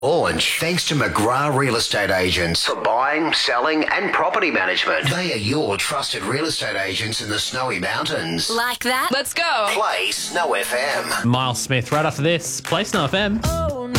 Launch thanks to McGrath Real Estate Agents for buying, selling and property management. They are your trusted real estate agents in the Snowy Mountains. Like that? Let's go. Play Snow FM. Miles Smith right after this. Play Snow FM. Oh, no.